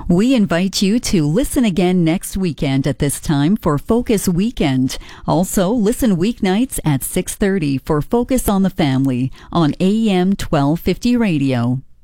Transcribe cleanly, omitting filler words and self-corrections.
We invite you to listen again next weekend at this time for Focus Weekend. Also, listen weeknights at 6:30 for Focus on the Family on AM 1250 Radio.